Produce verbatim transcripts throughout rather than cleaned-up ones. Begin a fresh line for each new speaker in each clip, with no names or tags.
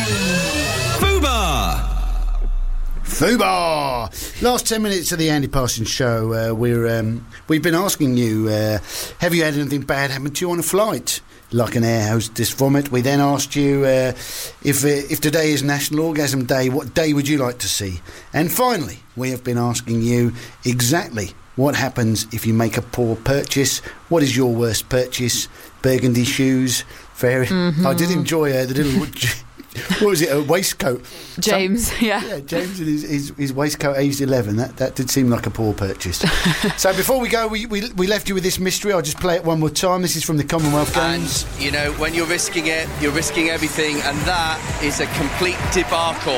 Fubar!
Fubar! Last ten minutes of the Andy Parsons Show. Uh, we're um, we've been asking you, uh, have you had anything bad happen to you on a flight, like an air hostess vomit? We then asked you uh, if uh, if today is National Orgasm Day, what day would you like to see? And finally, we have been asking you exactly what happens if you make a poor purchase. What is your worst purchase? Burgundy shoes. Very. Mm-hmm. I did enjoy uh, the little. What was it? A waistcoat.
James,
Some,
yeah.
Yeah, James and his, his, his waistcoat aged eleven. That that did seem like a poor purchase. So before we go, we, we we left you with this mystery. I'll just play it one more time. This is from the Commonwealth Games.
And, you know, when you're risking it, you're risking everything, and that is a complete debacle.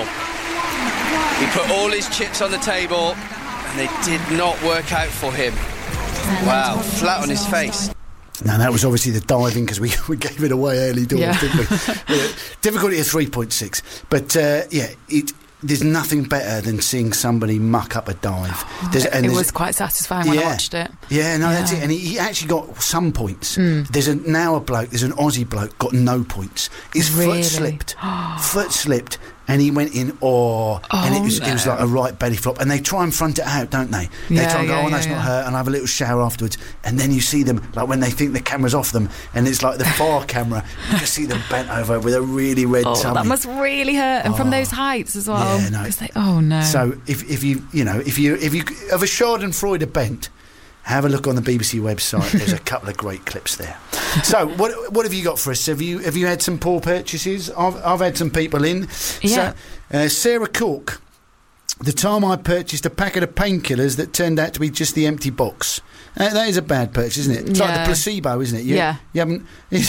He put all his chips on the table, and they did not work out for him. Wow, flat on his face.
Now, that was obviously the diving, because we, we gave it away early doors,
Yeah.
didn't we? uh, difficulty of three point six. But, uh, yeah, it, there's nothing better than seeing somebody muck up a dive. There's, and
it
there's-
was quite satisfying when
Yeah.
I watched it.
Yeah, no,
Yeah.
that's it. And he, he actually got some points.
Mm.
There's a, now a bloke, there's an Aussie bloke, got no points. His
Really?
foot slipped. foot slipped. And he went in, oh, and it was,
no.
it was like a right belly flop. And they try and front it out, don't they? They
Yeah,
try and go,
yeah,
oh, that's
yeah,
not
yeah.
hurt, and have a little shower afterwards. And then you see them, like when they think the camera's off them, and it's like the far camera, you just see them bent over with a really red
Oh,
tummy.
that must really hurt, and from
Oh.
those heights as well.
Yeah, no.
'Cause they, oh no.
So if, if you, you know, if you, if you have a Schadenfreude bent, have a look on the B B C website. There's a couple of great clips there. So, what what have you got for us? Have you have you had some poor purchases? I've I've had some people in.
Yeah.
So, uh, Sarah Cook. The time I purchased a packet of painkillers that turned out to be just the empty box. Uh, that is a bad purchase, isn't it? It's like
Yeah.
the placebo, isn't it? You,
Yeah.
You haven't.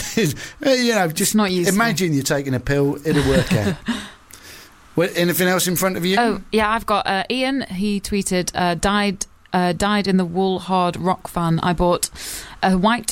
You know, just
not useful.
imagine you're taking a pill. It'll work out. Well, anything else in front of you?
Oh yeah, I've got uh, Ian. He tweeted, uh, "Died, uh, died in the wool hard rock fan. I bought a white